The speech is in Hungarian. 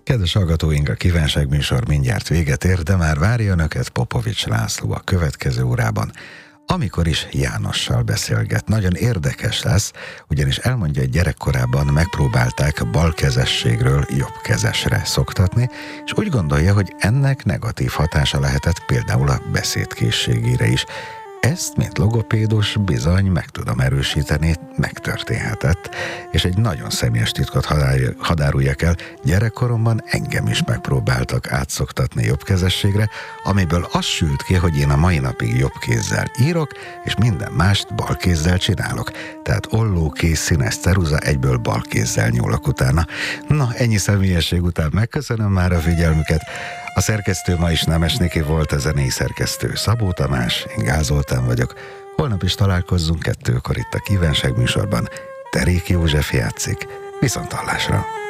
Kedves hallgatóink, a kívánságműsor mindjárt véget ér, de már várja Önöket Popovics László a következő órában, amikor is Jánossal beszélget. Nagyon érdekes lesz, ugyanis elmondja, hogy gyerekkorában megpróbálták balkezességről jobbkezesre szoktatni, és úgy gondolja, hogy ennek negatív hatása lehetett például a beszédkészségére is. Ezt, mint logopédus, bizony meg tudom erősíteni, megtörténhetett, és egy nagyon személyes titkot hadáruljak el, gyerekkoromban engem is megpróbáltak átszoktatni jobbkezességre, amiből az sült ki, hogy én a mai napig jobb kézzel írok, és minden mást bal kézzel csinálok. Tehát olló, kéz, színes ceruza, egyből bal kézzel nyúlok utána. Na, ennyi személyesség után megköszönöm már a figyelmüket. A szerkesztő ma is Nemes Niki volt, a zenei szerkesztő Szabó Tamás, én Gál Zoltán vagyok. Holnap is találkozzunk 2-kor itt a kívánságműsorban. Teréki József játszik. Viszonthallásra!